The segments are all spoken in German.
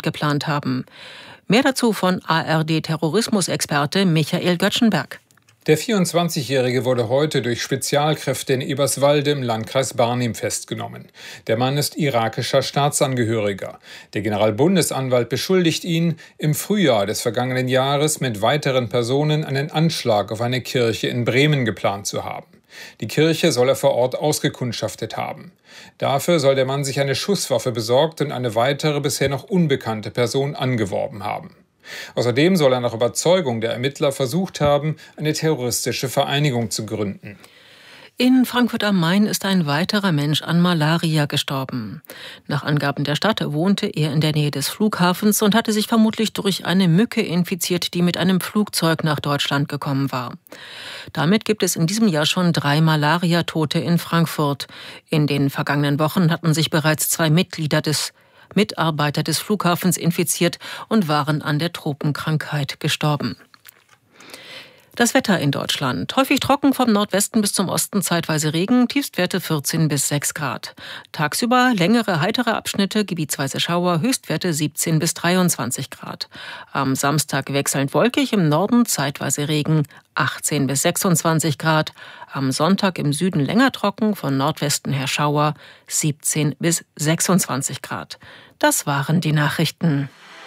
Deutschland geplant haben. Mehr dazu von ARD-Terrorismusexperte Michael Göttschenberg. Der 24-Jährige wurde heute durch Spezialkräfte in Eberswalde im Landkreis Barnim festgenommen. Der Mann ist irakischer Staatsangehöriger. Der Generalbundesanwalt beschuldigt ihn, im Frühjahr des vergangenen Jahres mit weiteren Personen einen Anschlag auf eine Kirche in Bremen geplant zu haben. Die Kirche soll er vor Ort ausgekundschaftet haben. Dafür soll der Mann sich eine Schusswaffe besorgt und eine weitere, bisher noch unbekannte Person angeworben haben. Außerdem soll er nach Überzeugung der Ermittler versucht haben, eine terroristische Vereinigung zu gründen. In Frankfurt am Main ist ein weiterer Mensch an Malaria gestorben. Nach Angaben der Stadt wohnte er in der Nähe des Flughafens und hatte sich vermutlich durch eine Mücke infiziert, die mit einem Flugzeug nach Deutschland gekommen war. Damit gibt es in diesem Jahr schon 3 Malariatote in Frankfurt. In den vergangenen Wochen hatten sich bereits 2 Mitarbeiter des Flughafens infiziert und waren an der Tropenkrankheit gestorben. Das Wetter in Deutschland. Häufig trocken, vom Nordwesten bis zum Osten zeitweise Regen, Tiefstwerte 14 bis 6 Grad. Tagsüber längere, heitere Abschnitte, gebietsweise Schauer, Höchstwerte 17 bis 23 Grad. Am Samstag wechselnd wolkig, im Norden zeitweise Regen, 18 bis 26 Grad. Am Sonntag im Süden länger trocken, von Nordwesten her Schauer, 17 bis 26 Grad. Das waren die Nachrichten.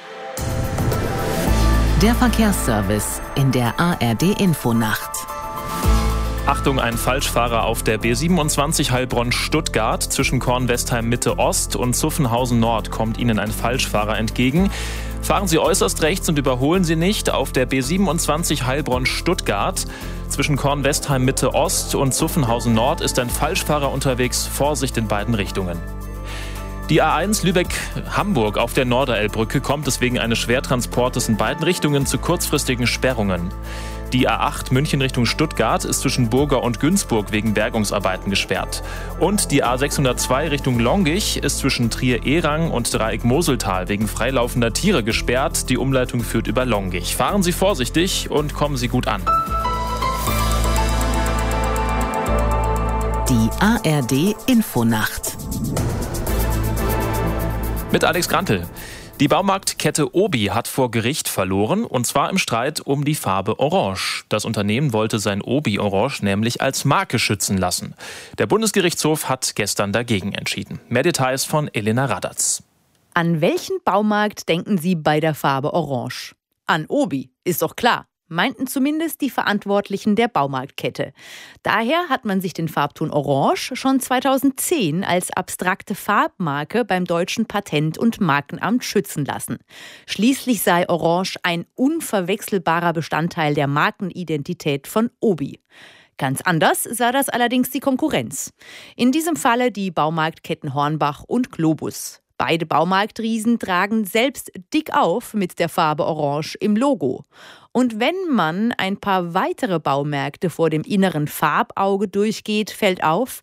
Der Verkehrsservice in der ARD-Infonacht. Achtung, ein Falschfahrer auf der B27 Heilbronn-Stuttgart. Zwischen Kornwestheim Mitte Ost und Zuffenhausen Nord kommt Ihnen ein Falschfahrer entgegen. Fahren Sie äußerst rechts und überholen Sie nicht. Auf der B27 Heilbronn-Stuttgart zwischen Kornwestheim Mitte Ost und Zuffenhausen Nord ist ein Falschfahrer unterwegs. Vorsicht in beiden Richtungen. Die A1 Lübeck-Hamburg auf der Norderelbbrücke kommt es wegen eines Schwertransportes in beiden Richtungen zu kurzfristigen Sperrungen. Die A8 München Richtung Stuttgart ist zwischen Burger und Günzburg wegen Bergungsarbeiten gesperrt. Und die A602 Richtung Longich ist zwischen Trier-Erang und Dreieck-Moseltal wegen freilaufender Tiere gesperrt. Die Umleitung führt über Longich. Fahren Sie vorsichtig und kommen Sie gut an. Die ARD-Infonacht. Mit Alex Grantel. Die Baumarktkette Obi hat vor Gericht verloren, und zwar im Streit um die Farbe Orange. Das Unternehmen wollte sein Obi Orange nämlich als Marke schützen lassen. Der Bundesgerichtshof hat gestern dagegen entschieden. Mehr Details von Elena Radatz. An welchen Baumarkt denken Sie bei der Farbe Orange? An Obi, ist doch klar. Meinten zumindest die Verantwortlichen der Baumarktkette. Daher hat man sich den Farbton Orange schon 2010 als abstrakte Farbmarke beim Deutschen Patent- und Markenamt schützen lassen. Schließlich sei Orange ein unverwechselbarer Bestandteil der Markenidentität von Obi. Ganz anders sah das allerdings die Konkurrenz. In diesem Falle die Baumarktketten Hornbach und Globus. Beide Baumarktriesen tragen selbst dick auf mit der Farbe Orange im Logo. Und wenn man ein paar weitere Baumärkte vor dem inneren Farbauge durchgeht, fällt auf,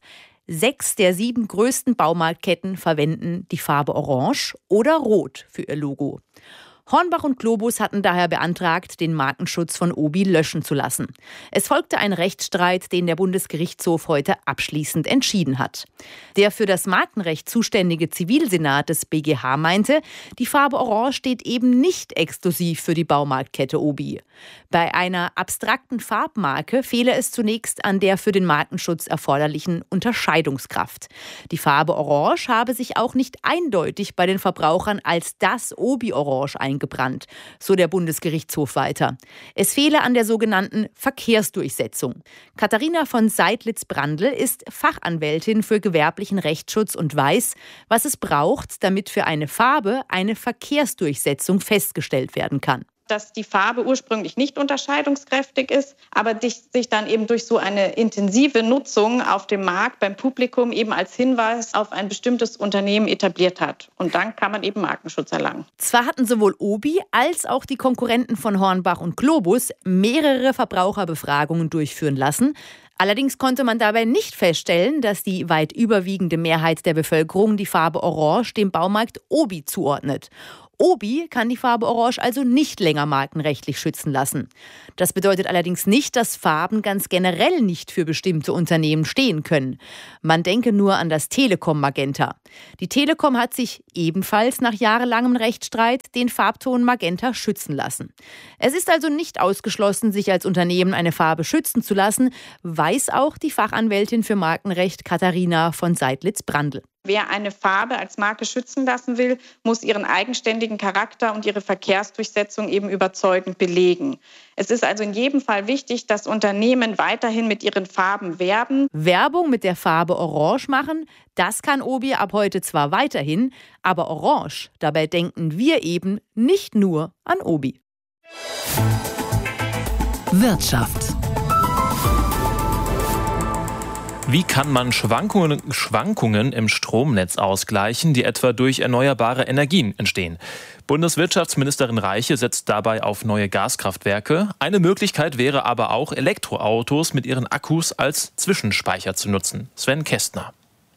6 der 7 größten Baumarktketten verwenden die Farbe Orange oder Rot für ihr Logo. Hornbach und Globus hatten daher beantragt, den Markenschutz von Obi löschen zu lassen. Es folgte ein Rechtsstreit, den der Bundesgerichtshof heute abschließend entschieden hat. Der für das Markenrecht zuständige Zivilsenat des BGH meinte, die Farbe Orange steht eben nicht exklusiv für die Baumarktkette Obi. Bei einer abstrakten Farbmarke fehle es zunächst an der für den Markenschutz erforderlichen Unterscheidungskraft. Die Farbe Orange habe sich auch nicht eindeutig bei den Verbrauchern als das Obi-Orange eingebrannt, so der Bundesgerichtshof weiter. Es fehle an der sogenannten Verkehrsdurchsetzung. Katharina von Seidlitz-Brandl ist Fachanwältin für gewerblichen Rechtsschutz und weiß, was es braucht, damit für eine Farbe eine Verkehrsdurchsetzung festgestellt werden kann. Dass die Farbe ursprünglich nicht unterscheidungskräftig ist, aber sich dann eben durch so eine intensive Nutzung auf dem Markt beim Publikum eben als Hinweis auf ein bestimmtes Unternehmen etabliert hat. Und dann kann man eben Markenschutz erlangen. Zwar hatten sowohl Obi als auch die Konkurrenten von Hornbach und Globus mehrere Verbraucherbefragungen durchführen lassen. Allerdings konnte man dabei nicht feststellen, dass die weit überwiegende Mehrheit der Bevölkerung die Farbe Orange dem Baumarkt Obi zuordnet. Obi kann die Farbe Orange also nicht länger markenrechtlich schützen lassen. Das bedeutet allerdings nicht, dass Farben ganz generell nicht für bestimmte Unternehmen stehen können. Man denke nur an das Telekom Magenta. Die Telekom hat sich ebenfalls nach jahrelangem Rechtsstreit den Farbton Magenta schützen lassen. Es ist also nicht ausgeschlossen, sich als Unternehmen eine Farbe schützen zu lassen, weiß auch die Fachanwältin für Markenrecht Katharina von Seidlitz-Brandl. Wer eine Farbe als Marke schützen lassen will, muss ihren eigenständigen Charakter und ihre Verkehrsdurchsetzung eben überzeugend belegen. Es ist also in jedem Fall wichtig, dass Unternehmen weiterhin mit ihren Farben werben. Werbung mit der Farbe Orange machen, das kann Obi ab heute zwar weiterhin, aber Orange, dabei denken wir eben nicht nur an Obi. Wirtschaft. Wie kann man Schwankungen im Stromnetz ausgleichen, die etwa durch erneuerbare Energien entstehen? Bundeswirtschaftsministerin Reiche setzt dabei auf neue Gaskraftwerke. Eine Möglichkeit wäre aber auch, Elektroautos mit ihren Akkus als Zwischenspeicher zu nutzen. Sven Kästner.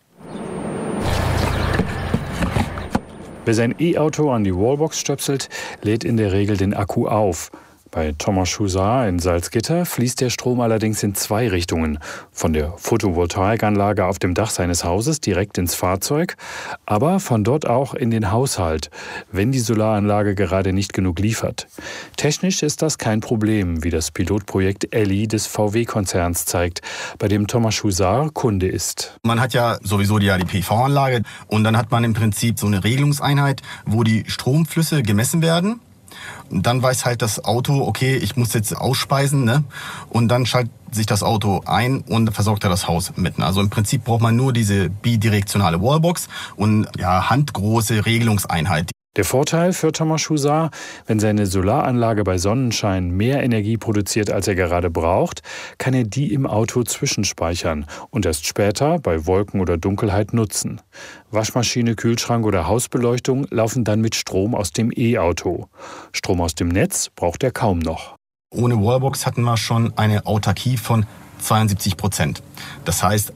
Wer sein E-Auto an die Wallbox stöpselt, lädt in der Regel den Akku auf. Bei Thomas Chousard in Salzgitter fließt der Strom allerdings in zwei Richtungen. Von der Photovoltaikanlage auf dem Dach seines Hauses direkt ins Fahrzeug, aber von dort auch in den Haushalt, wenn die Solaranlage gerade nicht genug liefert. Technisch ist das kein Problem, wie das Pilotprojekt Elli des VW-Konzerns zeigt, bei dem Thomas Chousard Kunde ist. Man hat ja sowieso die PV-Anlage und dann hat man im Prinzip so eine Regelungseinheit, wo die Stromflüsse gemessen werden. Und dann weiß halt das Auto, okay, ich muss jetzt ausspeisen, ne? Und dann schaltet sich das Auto ein und versorgt er das Haus mit. Also im Prinzip braucht man nur diese bidirektionale Wallbox und handgroße Regelungseinheit. Der Vorteil für Thomas Chousard: Wenn seine Solaranlage bei Sonnenschein mehr Energie produziert, als er gerade braucht, kann er die im Auto zwischenspeichern und erst später bei Wolken oder Dunkelheit nutzen. Waschmaschine, Kühlschrank oder Hausbeleuchtung laufen dann mit Strom aus dem E-Auto. Strom aus dem Netz braucht er kaum noch. Ohne Wallbox hatten wir schon eine Autarkie von 72%. Das heißt,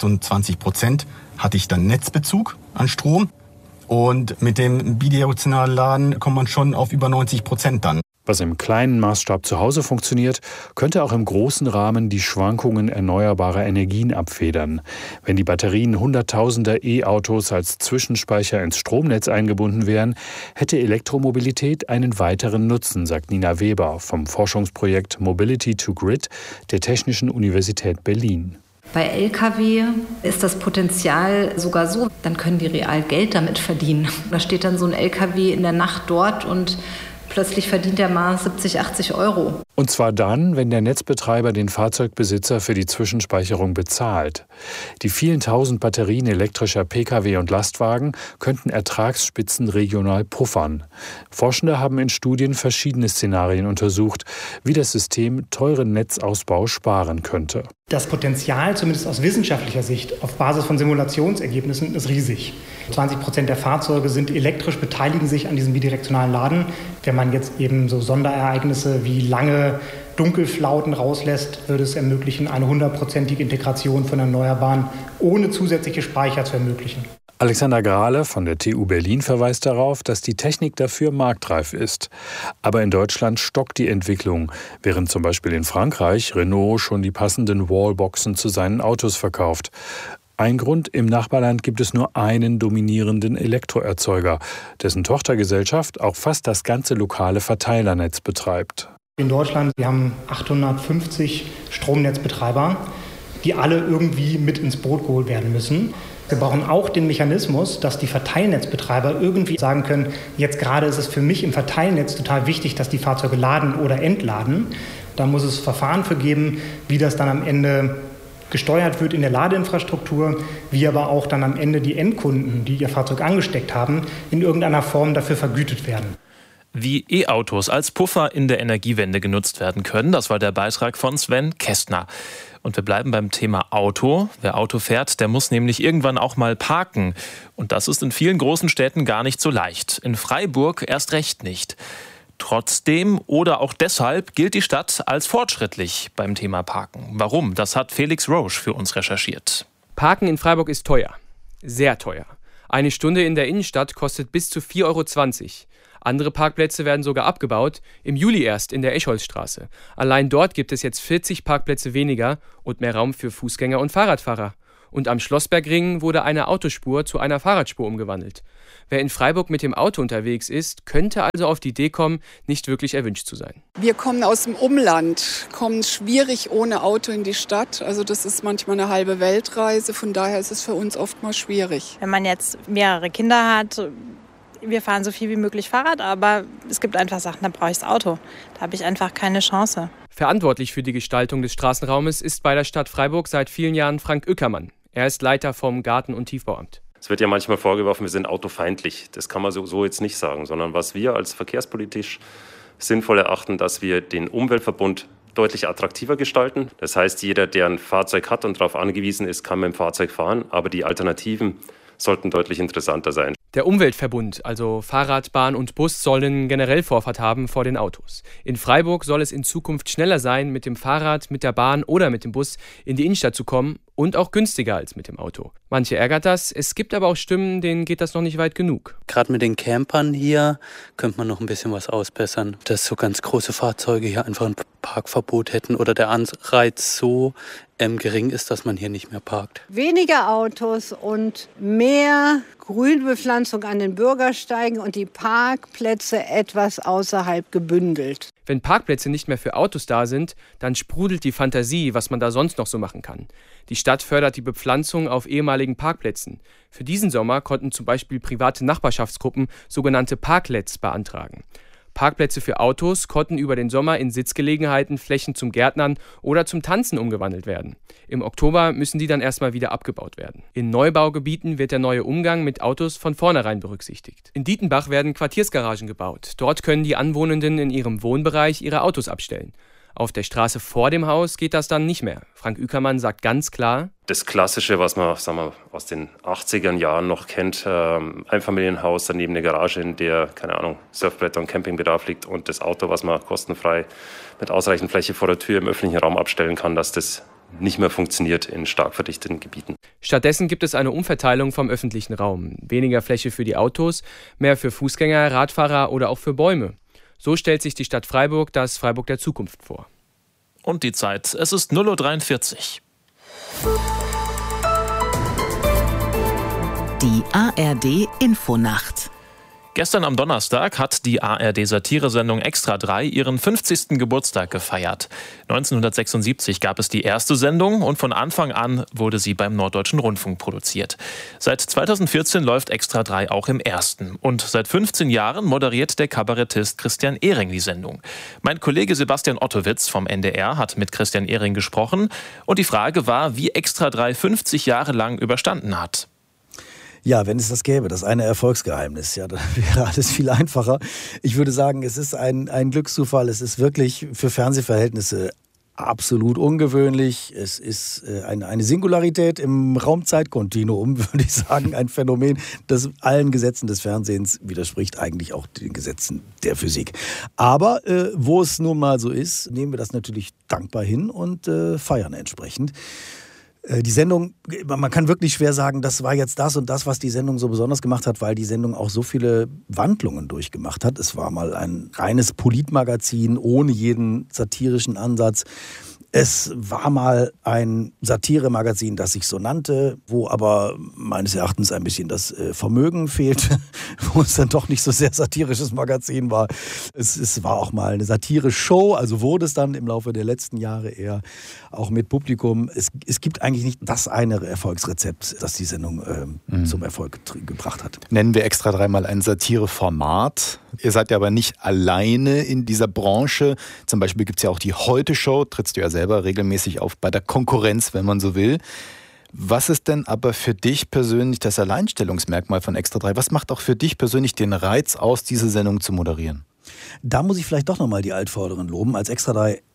28% hatte ich dann Netzbezug an Strom. Und mit dem bidirektionalen Laden kommt man schon auf über 90% dann. Was im kleinen Maßstab zu Hause funktioniert, könnte auch im großen Rahmen die Schwankungen erneuerbarer Energien abfedern. Wenn die Batterien hunderttausender E-Autos als Zwischenspeicher ins Stromnetz eingebunden wären, hätte Elektromobilität einen weiteren Nutzen, sagt Nina Weber vom Forschungsprojekt Mobility to Grid der Technischen Universität Berlin. Bei Lkw ist das Potenzial sogar so, dann können die real Geld damit verdienen. Da steht dann so ein Lkw in der Nacht dort und plötzlich verdient er mal 70, 80 Euro. Und zwar dann, wenn der Netzbetreiber den Fahrzeugbesitzer für die Zwischenspeicherung bezahlt. Die vielen tausend Batterien elektrischer Pkw und Lastwagen könnten Ertragsspitzen regional puffern. Forschende haben in Studien verschiedene Szenarien untersucht, wie das System teuren Netzausbau sparen könnte. Das Potenzial, zumindest aus wissenschaftlicher Sicht, auf Basis von Simulationsergebnissen, ist riesig. 20% der Fahrzeuge sind elektrisch, beteiligen sich an diesem bidirektionalen Laden. Wenn man jetzt eben so Sonderereignisse wie lange Dunkelflauten rauslässt, würde es ermöglichen, eine 100%ige Integration von Erneuerbaren ohne zusätzliche Speicher zu ermöglichen. Alexander Grahle von der TU Berlin verweist darauf, dass die Technik dafür marktreif ist. Aber in Deutschland stockt die Entwicklung, während zum Beispiel in Frankreich Renault schon die passenden Wallboxen zu seinen Autos verkauft. Ein Grund: Im Nachbarland gibt es nur einen dominierenden Elektroerzeuger, dessen Tochtergesellschaft auch fast das ganze lokale Verteilernetz betreibt. In Deutschland, wir haben 850 Stromnetzbetreiber, die alle irgendwie mit ins Boot geholt werden müssen. Wir brauchen auch den Mechanismus, dass die Verteilnetzbetreiber irgendwie sagen können, jetzt gerade ist es für mich im Verteilnetz total wichtig, dass die Fahrzeuge laden oder entladen. Da muss es Verfahren für geben, wie das dann am Ende gesteuert wird in der Ladeinfrastruktur, wie aber auch dann am Ende die Endkunden, die ihr Fahrzeug angesteckt haben, in irgendeiner Form dafür vergütet werden. Wie E-Autos als Puffer in der Energiewende genutzt werden können, das war der Beitrag von Sven Kästner. Und wir bleiben beim Thema Auto. Wer Auto fährt, der muss nämlich irgendwann auch mal parken. Und das ist in vielen großen Städten gar nicht so leicht. In Freiburg erst recht nicht. Trotzdem oder auch deshalb gilt die Stadt als fortschrittlich beim Thema Parken. Warum? Das hat Felix Roche für uns recherchiert. Parken in Freiburg ist teuer. Sehr teuer. Eine Stunde in der Innenstadt kostet bis zu 4,20 €. Andere Parkplätze werden sogar abgebaut, im Juli erst in der Escholzstraße. Allein dort gibt es jetzt 40 Parkplätze weniger und mehr Raum für Fußgänger und Fahrradfahrer. Und am Schlossbergring wurde eine Autospur zu einer Fahrradspur umgewandelt. Wer in Freiburg mit dem Auto unterwegs ist, könnte also auf die Idee kommen, nicht wirklich erwünscht zu sein. Wir kommen aus dem Umland, kommen schwierig ohne Auto in die Stadt. Also das ist manchmal eine halbe Weltreise, von daher ist es für uns oftmals schwierig. Wenn man jetzt mehrere Kinder hat, wir fahren so viel wie möglich Fahrrad, aber es gibt einfach Sachen, da brauche ich das Auto. Da habe ich einfach keine Chance. Verantwortlich für die Gestaltung des Straßenraumes ist bei der Stadt Freiburg seit vielen Jahren Frank Ueckermann. Er ist Leiter vom Garten- und Tiefbauamt. Es wird ja manchmal vorgeworfen, wir sind autofeindlich. Das kann man so jetzt nicht sagen, sondern was wir als verkehrspolitisch sinnvoll erachten, dass wir den Umweltverbund deutlich attraktiver gestalten. Das heißt, jeder, der ein Fahrzeug hat und darauf angewiesen ist, kann mit dem Fahrzeug fahren, aber die Alternativen sollten deutlich interessanter sein. Der Umweltverbund, also Fahrrad, Bahn und Bus, sollen generell Vorfahrt haben vor den Autos. In Freiburg soll es in Zukunft schneller sein, mit dem Fahrrad, mit der Bahn oder mit dem Bus in die Innenstadt zu kommen und auch günstiger als mit dem Auto. Manche ärgert das, es gibt aber auch Stimmen, denen geht das noch nicht weit genug. Gerade mit den Campern hier könnte man noch ein bisschen was ausbessern, dass so ganz große Fahrzeuge hier einfach ein Parkverbot hätten oder der Anreiz so gering ist, dass man hier nicht mehr parkt. Weniger Autos und mehr Grünbepflanzung an den Bürgersteigen und die Parkplätze etwas außerhalb gebündelt. Wenn Parkplätze nicht mehr für Autos da sind, dann sprudelt die Fantasie, was man da sonst noch so machen kann. Die Stadt fördert die Bepflanzung auf ehemaligen Parkplätzen. Für diesen Sommer konnten zum Beispiel private Nachbarschaftsgruppen sogenannte Parklets beantragen. Parkplätze für Autos konnten über den Sommer in Sitzgelegenheiten, Flächen zum Gärtnern oder zum Tanzen umgewandelt werden. Im Oktober müssen die dann erstmal wieder abgebaut werden. In Neubaugebieten wird der neue Umgang mit Autos von vornherein berücksichtigt. In Dietenbach werden Quartiersgaragen gebaut. Dort können die Anwohnenden in ihrem Wohnbereich ihre Autos abstellen. Auf der Straße vor dem Haus geht das dann nicht mehr. Frank Ueckermann sagt ganz klar: Das Klassische, was man aus den 80er Jahren noch kennt, Einfamilienhaus, daneben eine Garage, in der, keine Ahnung, Surfbretter und Campingbedarf liegt und das Auto, was man kostenfrei mit ausreichend Fläche vor der Tür im öffentlichen Raum abstellen kann, dass das nicht mehr funktioniert in stark verdichteten Gebieten. Stattdessen gibt es eine Umverteilung vom öffentlichen Raum. Weniger Fläche für die Autos, mehr für Fußgänger, Radfahrer oder auch für Bäume. So stellt sich die Stadt Freiburg das Freiburg der Zukunft vor. Und die Zeit, es ist 0:43 Uhr. Die ARD Infonacht. Gestern am Donnerstag hat die ARD-Satiresendung Extra 3 ihren 50. Geburtstag gefeiert. 1976 gab es die erste Sendung und von Anfang an wurde sie beim Norddeutschen Rundfunk produziert. Seit 2014 läuft Extra 3 auch im ersten. Und seit 15 Jahren moderiert der Kabarettist Christian Ehring die Sendung. Mein Kollege Sebastian Ottowitz vom NDR hat mit Christian Ehring gesprochen. Und die Frage war, wie Extra 3 50 Jahre lang überstanden hat. Ja, wenn es das gäbe, das eine Erfolgsgeheimnis, ja, dann wäre alles viel einfacher. Ich würde sagen, es ist ein Glückszufall. Es ist wirklich für Fernsehverhältnisse absolut ungewöhnlich. Es ist eine Singularität im Raumzeitkontinuum, würde ich sagen. Ein Phänomen, das allen Gesetzen des Fernsehens widerspricht, eigentlich auch den Gesetzen der Physik. Aber wo es nun mal so ist, nehmen wir das natürlich dankbar hin und feiern entsprechend. Die Sendung, man kann wirklich schwer sagen, das war jetzt das und das, was die Sendung so besonders gemacht hat, weil die Sendung auch so viele Wandlungen durchgemacht hat. Es war mal ein reines Politmagazin ohne jeden satirischen Ansatz. Es war mal ein Satiremagazin, das sich so nannte, wo aber meines Erachtens ein bisschen das Vermögen fehlte, wo es dann doch nicht so sehr satirisches Magazin war. Es war auch mal eine Satire-Show, also wurde es dann im Laufe der letzten Jahre eher auch mit Publikum. Es gibt eigentlich nicht das eine Erfolgsrezept, das die Sendung zum Erfolg gebracht hat. Nennen wir Extra 3 mal ein Satireformat. Ihr seid ja aber nicht alleine in dieser Branche. Zum Beispiel gibt es ja auch die Heute-Show, trittst du ja selber regelmäßig auf bei der Konkurrenz, wenn man so will. Was ist denn aber für dich persönlich das Alleinstellungsmerkmal von Extra 3? Was macht auch für dich persönlich den Reiz aus, diese Sendung zu moderieren? Da muss ich vielleicht doch nochmal die Altvorderen loben. Als Extra 3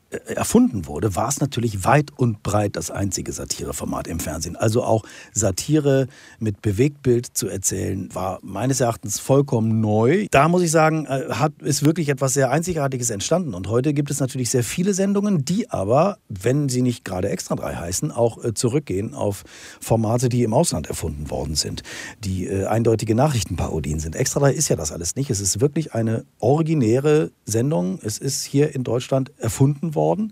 erfunden wurde, war es natürlich weit und breit das einzige Satireformat im Fernsehen. Also auch Satire mit Bewegtbild zu erzählen, war meines Erachtens vollkommen neu. Da muss ich sagen, ist wirklich etwas sehr Einzigartiges entstanden. Und heute gibt es natürlich sehr viele Sendungen, die aber, wenn sie nicht gerade Extra 3 heißen, auch zurückgehen auf Formate, die im Ausland erfunden worden sind, die eindeutige Nachrichtenparodien sind. Extra 3 ist ja das alles nicht. Es ist wirklich eine originäre Sendung. Es ist hier in Deutschland erfunden worden.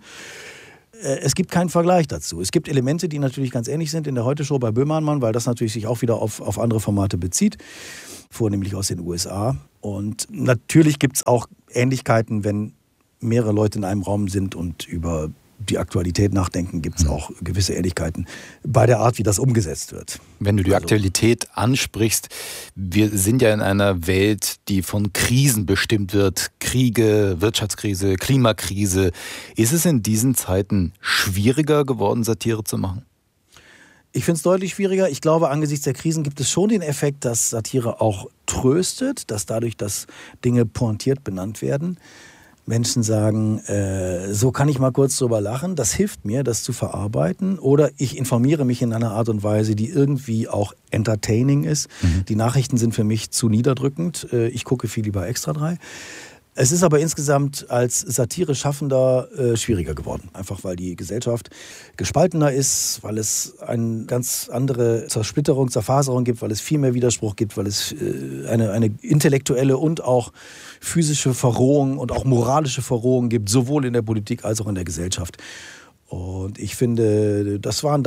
Es gibt keinen Vergleich dazu. Es gibt Elemente, die natürlich ganz ähnlich sind in der Heute-Show bei Böhmermann, weil das natürlich sich auch wieder auf andere Formate bezieht, vornehmlich aus den USA. Und natürlich gibt es auch Ähnlichkeiten, wenn mehrere Leute in einem Raum sind und über die Aktualität nachdenken, gibt es auch gewisse Ähnlichkeiten bei der Art, wie das umgesetzt wird. Wenn du die Aktualität ansprichst, wir sind ja in einer Welt, die von Krisen bestimmt wird. Kriege, Wirtschaftskrise, Klimakrise. Ist es in diesen Zeiten schwieriger geworden, Satire zu machen? Ich finde es deutlich schwieriger. Ich glaube, angesichts der Krisen gibt es schon den Effekt, dass Satire auch tröstet, dass dadurch, dass Dinge pointiert benannt werden, Menschen sagen, so kann ich mal kurz drüber lachen, das hilft mir, das zu verarbeiten. Oder ich informiere mich in einer Art und Weise, die irgendwie auch entertaining ist. Die Nachrichten sind für mich zu niederdrückend. Ich gucke viel lieber Extra 3. Es ist aber insgesamt als Satire-Schaffender schwieriger geworden. Einfach weil die Gesellschaft gespaltener ist, weil es eine ganz andere Zersplitterung, Zerfaserung gibt, weil es viel mehr Widerspruch gibt, weil es eine intellektuelle und auch physische Verrohung und auch moralische Verrohung gibt, sowohl in der Politik als auch in der Gesellschaft. Und ich finde, das waren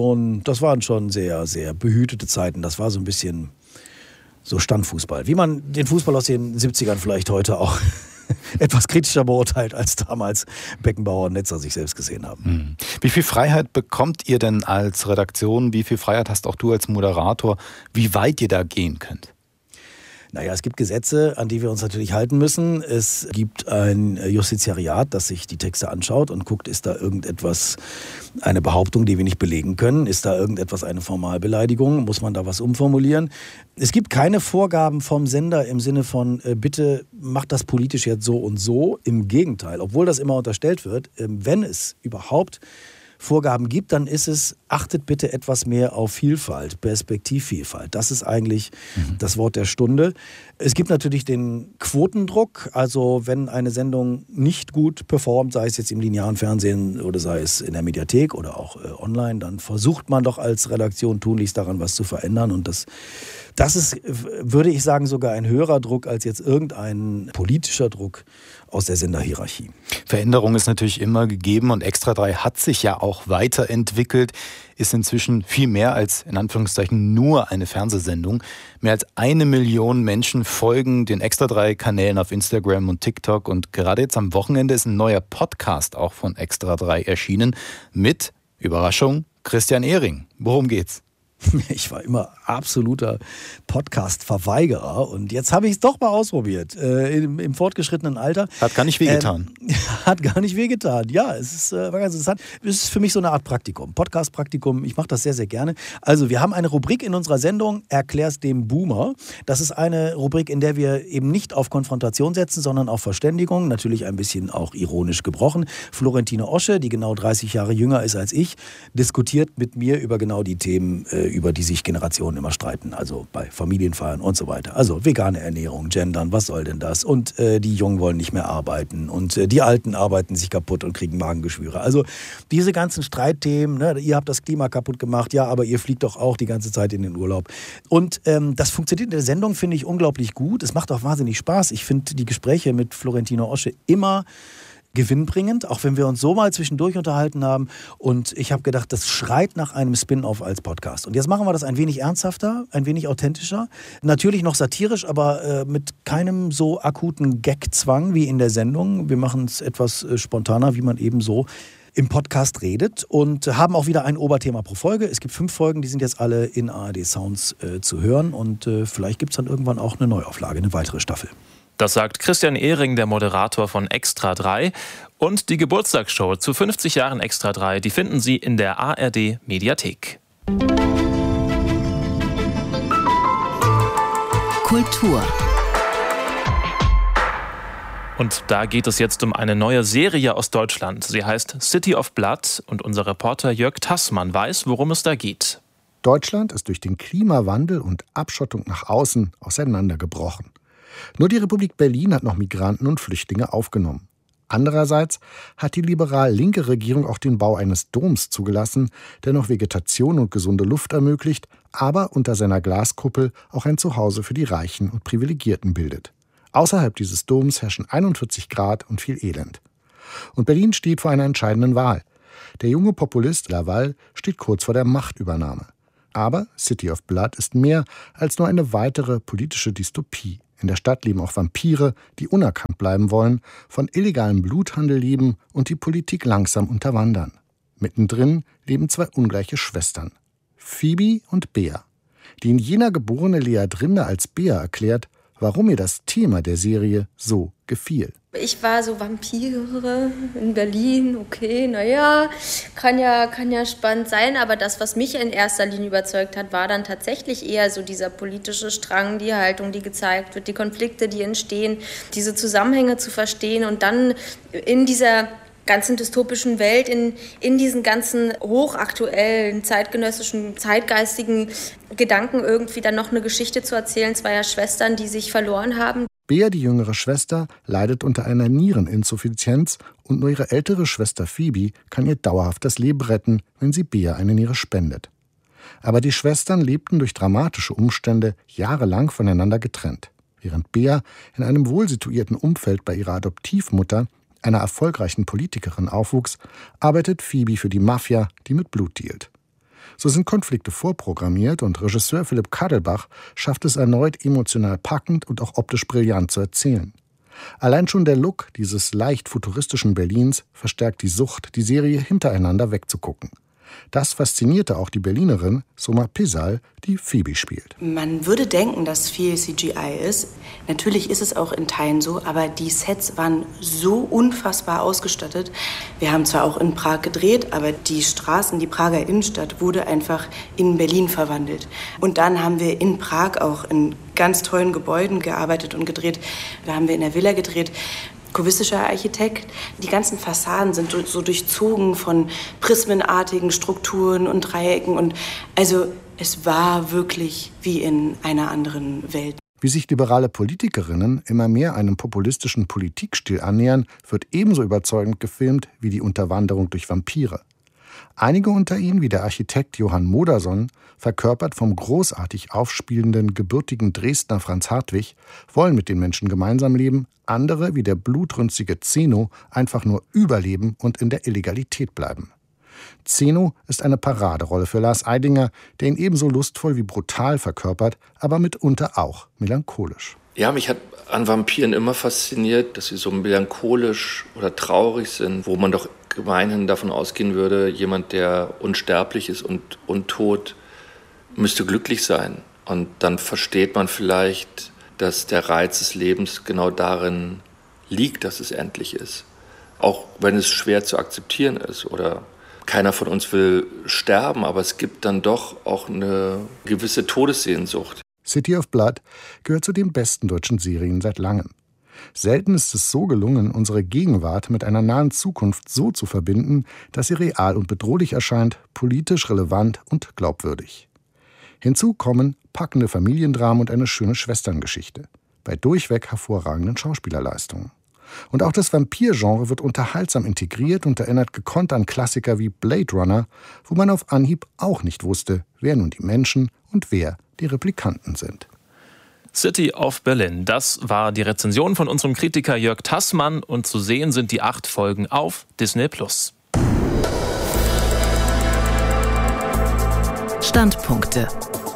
schon sehr, sehr behütete Zeiten. Das war so ein bisschen so Standfußball. Wie man den Fußball aus den 70ern vielleicht heute auch etwas kritischer beurteilt, als damals Beckenbauer und Netzer sich selbst gesehen haben. Wie viel Freiheit bekommt ihr denn als Redaktion? Wie viel Freiheit hast auch du als Moderator? Wie weit ihr da gehen könnt? Naja, es gibt Gesetze, an die wir uns natürlich halten müssen. Es gibt ein Justiziariat, das sich die Texte anschaut und guckt, ist da irgendetwas, eine Behauptung, die wir nicht belegen können? Ist da irgendetwas eine Formalbeleidigung? Muss man da was umformulieren? Es gibt keine Vorgaben vom Sender im Sinne von, bitte macht das politisch jetzt so und so. Im Gegenteil, obwohl das immer unterstellt wird, wenn es überhaupt Vorgaben gibt, dann ist es, achtet bitte etwas mehr auf Vielfalt, Perspektivvielfalt. Das ist eigentlich das Wort der Stunde. Es gibt natürlich den Quotendruck, also wenn eine Sendung nicht gut performt, sei es jetzt im linearen Fernsehen oder sei es in der Mediathek oder auch online, dann versucht man doch als Redaktion tunlichst daran, was zu verändern. Und das ist, würde ich sagen, sogar ein höherer Druck als jetzt irgendein politischer Druck aus der Senderhierarchie. Veränderung ist natürlich immer gegeben und Extra 3 hat sich ja auch weiterentwickelt, ist inzwischen viel mehr als in Anführungszeichen nur eine Fernsehsendung. Mehr als 1 Million Menschen folgen den Extra 3 Kanälen auf Instagram und TikTok und gerade jetzt am Wochenende ist ein neuer Podcast auch von Extra 3 erschienen mit, Überraschung, Christian Ehring. Worum geht's? Ich war immer absoluter Podcast-Verweigerer und jetzt habe ich es doch mal ausprobiert, im fortgeschrittenen Alter. Hat gar nicht wehgetan. Hat gar nicht wehgetan, ja, war ganz interessant. Es ist für mich so eine Art Praktikum, Podcast-Praktikum, ich mache das sehr, sehr gerne. Also wir haben eine Rubrik in unserer Sendung, Erklär's dem Boomer. Das ist eine Rubrik, in der wir eben nicht auf Konfrontation setzen, sondern auf Verständigung, natürlich ein bisschen auch ironisch gebrochen. Florentine Osche, die genau 30 Jahre jünger ist als ich, diskutiert mit mir über genau die Themen, über die sich Generationen immer streiten, also bei Familienfeiern und so weiter. Also vegane Ernährung, Gendern, was soll denn das? Und die Jungen wollen nicht mehr arbeiten und die Alten arbeiten sich kaputt und kriegen Magengeschwüre. Also diese ganzen Streitthemen, ne, ihr habt das Klima kaputt gemacht, ja, aber ihr fliegt doch auch die ganze Zeit in den Urlaub. Und das funktioniert in der Sendung, finde ich, unglaublich gut. Es macht auch wahnsinnig Spaß. Ich finde die Gespräche mit Florentine Osche immer gewinnbringend, auch wenn wir uns so mal zwischendurch unterhalten haben. Und ich habe gedacht, das schreit nach einem Spin-off als Podcast. Und jetzt machen wir das ein wenig ernsthafter, ein wenig authentischer. Natürlich noch satirisch, aber mit keinem so akuten Gag-Zwang wie in der Sendung. Wir machen es etwas spontaner, wie man eben so im Podcast redet und haben auch wieder ein Oberthema pro Folge. Es gibt 5 Folgen, die sind jetzt alle in ARD Sounds zu hören. Und vielleicht gibt es dann irgendwann auch eine Neuauflage, eine weitere Staffel. Das sagt Christian Ehring, der Moderator von Extra 3. Und die Geburtstagsshow zu 50 Jahren Extra 3, die finden Sie in der ARD Mediathek. Kultur. Und da geht es jetzt um eine neue Serie aus Deutschland. Sie heißt City of Blood und unser Reporter Jörg Tassmann weiß, worum es da geht. Deutschland ist durch den Klimawandel und Abschottung nach außen auseinandergebrochen. Nur die Republik Berlin hat noch Migranten und Flüchtlinge aufgenommen. Andererseits hat die liberal-linke Regierung auch den Bau eines Doms zugelassen, der noch Vegetation und gesunde Luft ermöglicht, aber unter seiner Glaskuppel auch ein Zuhause für die Reichen und Privilegierten bildet. Außerhalb dieses Doms herrschen 41 Grad und viel Elend. Und Berlin steht vor einer entscheidenden Wahl. Der junge Populist Laval steht kurz vor der Machtübernahme. Aber City of Blood ist mehr als nur eine weitere politische Dystopie. In der Stadt leben auch Vampire, die unerkannt bleiben wollen, von illegalem Bluthandel leben und die Politik langsam unterwandern. Mittendrin leben zwei ungleiche Schwestern, Phoebe und Bea. Die in Jena geborene Lea Drinder als Bea erklärt, warum ihr das Thema der Serie so gefiel. Ich war so Vampire in Berlin, okay, naja, kann ja spannend sein, aber das, was mich in erster Linie überzeugt hat, war dann tatsächlich eher so dieser politische Strang, die Haltung, die gezeigt wird, die Konflikte, die entstehen, diese Zusammenhänge zu verstehen und dann in dieser ganzen dystopischen Welt, in diesen ganzen hochaktuellen, zeitgenössischen, zeitgeistigen Gedanken irgendwie dann noch eine Geschichte zu erzählen, zweier Schwestern, die sich verloren haben. Bea, die jüngere Schwester, leidet unter einer Niereninsuffizienz und nur ihre ältere Schwester Phoebe kann ihr dauerhaft das Leben retten, wenn sie Bea eine Niere spendet. Aber die Schwestern lebten durch dramatische Umstände jahrelang voneinander getrennt. Während Bea in einem wohlsituierten Umfeld bei ihrer Adoptivmutter, einer erfolgreichen Politikerin, aufwuchs, arbeitet Phoebe für die Mafia, die mit Blut dealt. So sind Konflikte vorprogrammiert und Regisseur Philipp Kadelbach schafft es erneut emotional packend und auch optisch brillant zu erzählen. Allein schon der Look dieses leicht futuristischen Berlins verstärkt die Sucht, die Serie hintereinander wegzugucken. Das faszinierte auch die Berlinerin Soma Pisal, die Phoebe spielt. Man würde denken, dass viel CGI ist. Natürlich ist es auch in Teilen so, aber die Sets waren so unfassbar ausgestattet. Wir haben zwar auch in Prag gedreht, aber die Straßen, die Prager Innenstadt wurde einfach in Berlin verwandelt. Und dann haben wir in Prag auch in ganz tollen Gebäuden gearbeitet und gedreht. Da haben wir in der Villa gedreht. Kubistischer Architekt. Die ganzen Fassaden sind so durchzogen von prismenartigen Strukturen und Dreiecken. Und also es war wirklich wie in einer anderen Welt. Wie sich liberale Politikerinnen immer mehr einem populistischen Politikstil annähern, wird ebenso überzeugend gefilmt wie die Unterwanderung durch Vampire. Einige unter ihnen, wie der Architekt Johann Modersohn, verkörpert vom großartig aufspielenden, gebürtigen Dresdner Franz Hartwig, wollen mit den Menschen gemeinsam leben, andere, wie der blutrünstige Zeno, einfach nur überleben und in der Illegalität bleiben. Zeno ist eine Paraderolle für Lars Eidinger, der ihn ebenso lustvoll wie brutal verkörpert, aber mitunter auch melancholisch. Ja, mich hat an Vampiren immer fasziniert, dass sie so melancholisch oder traurig sind, wo man doch gemeinhin davon ausgehen würde, jemand, der unsterblich ist und untot, müsste glücklich sein. Und dann versteht man vielleicht, dass der Reiz des Lebens genau darin liegt, dass es endlich ist. Auch wenn es schwer zu akzeptieren ist oder keiner von uns will sterben, aber es gibt dann doch auch eine gewisse Todessehnsucht. City of Blood gehört zu den besten deutschen Serien seit langem. Selten ist es so gelungen, unsere Gegenwart mit einer nahen Zukunft so zu verbinden, dass sie real und bedrohlich erscheint, politisch relevant und glaubwürdig. Hinzu kommen packende Familiendramen und eine schöne Schwesterngeschichte, bei durchweg hervorragenden Schauspielerleistungen. Und auch das Vampir-Genre wird unterhaltsam integriert und erinnert gekonnt an Klassiker wie Blade Runner, wo man auf Anhieb auch nicht wusste, wer nun die Menschen und wer die Replikanten sind. City of Berlin, das war die Rezension von unserem Kritiker Jörg Tassmann und zu sehen sind die 8 Folgen auf Disney+. Standpunkte.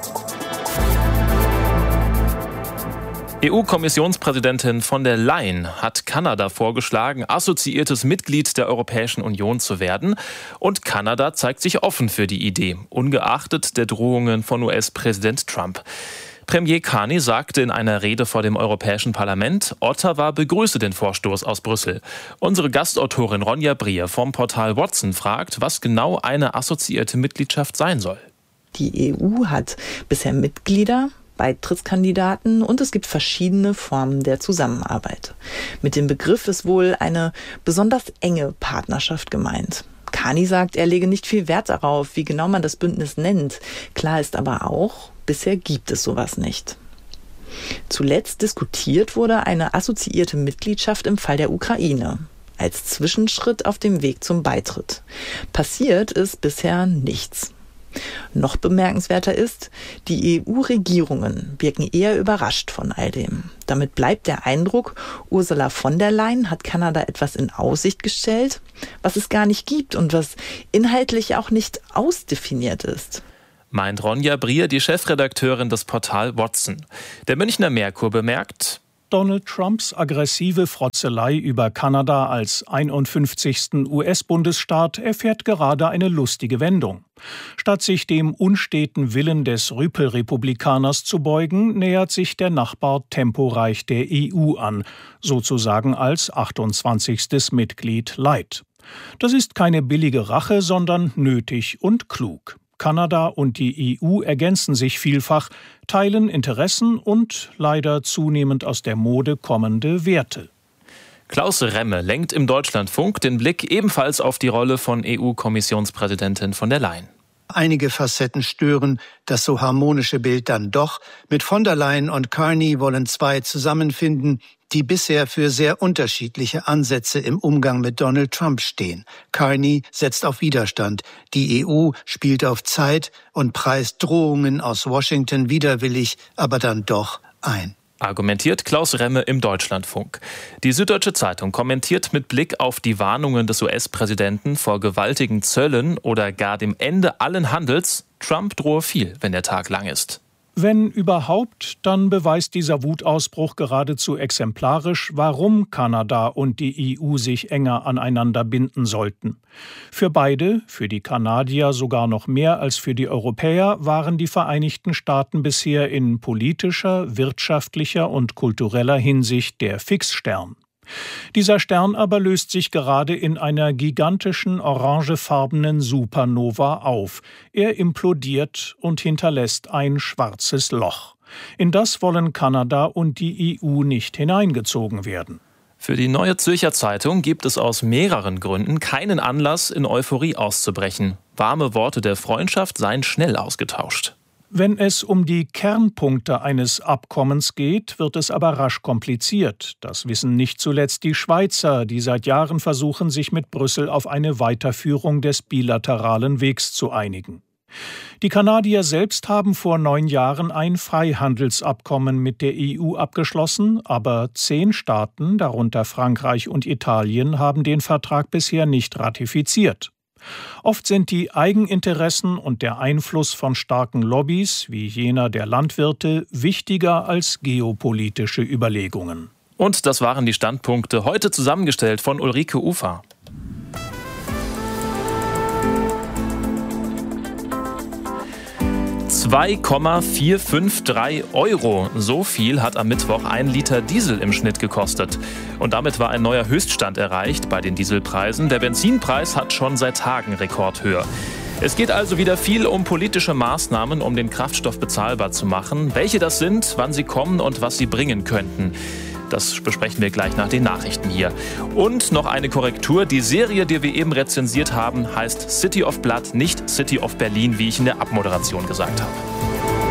EU-Kommissionspräsidentin von der Leyen hat Kanada vorgeschlagen, assoziiertes Mitglied der Europäischen Union zu werden. Und Kanada zeigt sich offen für die Idee, ungeachtet der Drohungen von US-Präsident Trump. Premier Carney sagte in einer Rede vor dem Europäischen Parlament, Ottawa begrüße den Vorstoß aus Brüssel. Unsere Gastautorin Ronja Brier vom Portal Watson fragt, was genau eine assoziierte Mitgliedschaft sein soll. Die EU hat bisher Mitglieder Beitrittskandidaten und es gibt verschiedene Formen der Zusammenarbeit. Mit dem Begriff ist wohl eine besonders enge Partnerschaft gemeint. Kani sagt, er lege nicht viel Wert darauf, wie genau man das Bündnis nennt. Klar ist aber auch, bisher gibt es sowas nicht. Zuletzt diskutiert wurde eine assoziierte Mitgliedschaft im Fall der Ukraine als Zwischenschritt auf dem Weg zum Beitritt. Passiert ist bisher nichts. Noch bemerkenswerter ist, die EU-Regierungen wirken eher überrascht von all dem. Damit bleibt der Eindruck, Ursula von der Leyen hat Kanada etwas in Aussicht gestellt, was es gar nicht gibt und was inhaltlich auch nicht ausdefiniert ist. Meint Ronja Brier, die Chefredakteurin des Portal Watson. Der Münchner Merkur bemerkt: Donald Trumps aggressive Frotzelei über Kanada als 51. US-Bundesstaat erfährt gerade eine lustige Wendung. Statt sich dem unsteten Willen des Rüpel-Republikaners zu beugen, nähert sich der Nachbar temporeich der EU an, sozusagen als 28. Mitglied light. Das ist keine billige Rache, sondern nötig und klug. Kanada und die EU ergänzen sich vielfach, teilen Interessen und leider zunehmend aus der Mode kommende Werte. Klaus Remme lenkt im Deutschlandfunk den Blick ebenfalls auf die Rolle von EU-Kommissionspräsidentin von der Leyen. Einige Facetten stören das so harmonische Bild dann doch. Mit von der Leyen und Carney wollen zwei zusammenfinden, die bisher für sehr unterschiedliche Ansätze im Umgang mit Donald Trump stehen. Carney setzt auf Widerstand. Die EU spielt auf Zeit und preist Drohungen aus Washington widerwillig, aber dann doch ein. Argumentiert Klaus Remme im Deutschlandfunk. Die Süddeutsche Zeitung kommentiert mit Blick auf die Warnungen des US-Präsidenten vor gewaltigen Zöllen oder gar dem Ende allen Handels: Trump drohe viel, wenn der Tag lang ist. Wenn überhaupt, dann beweist dieser Wutausbruch geradezu exemplarisch, warum Kanada und die EU sich enger aneinander binden sollten. Für beide, für die Kanadier sogar noch mehr als für die Europäer, waren die Vereinigten Staaten bisher in politischer, wirtschaftlicher und kultureller Hinsicht der Fixstern. Dieser Stern aber löst sich gerade in einer gigantischen orangefarbenen Supernova auf. Er implodiert und hinterlässt ein schwarzes Loch. In das wollen Kanada und die EU nicht hineingezogen werden. Für die Neue Zürcher Zeitung gibt es aus mehreren Gründen keinen Anlass, in Euphorie auszubrechen. Warme Worte der Freundschaft seien schnell ausgetauscht. Wenn es um die Kernpunkte eines Abkommens geht, wird es aber rasch kompliziert. Das wissen nicht zuletzt die Schweizer, die seit Jahren versuchen, sich mit Brüssel auf eine Weiterführung des bilateralen Wegs zu einigen. Die Kanadier selbst haben vor 9 Jahren ein Freihandelsabkommen mit der EU abgeschlossen, aber 10 Staaten, darunter Frankreich und Italien, haben den Vertrag bisher nicht ratifiziert. Oft sind die Eigeninteressen und der Einfluss von starken Lobbys, wie jener der Landwirte, wichtiger als geopolitische Überlegungen. Und das waren die Standpunkte, heute zusammengestellt von Ulrike Ufer. €2,453. So viel hat am Mittwoch 1 Liter Diesel im Schnitt gekostet. Und damit war ein neuer Höchststand erreicht bei den Dieselpreisen. Der Benzinpreis hat schon seit Tagen Rekordhöhe. Es geht also wieder viel um politische Maßnahmen, um den Kraftstoff bezahlbar zu machen. Welche das sind, wann sie kommen und was sie bringen könnten. Das besprechen wir gleich nach den Nachrichten hier. Und noch eine Korrektur. Die Serie, die wir eben rezensiert haben, heißt City of Blood, nicht City of Berlin, wie ich in der Abmoderation gesagt habe.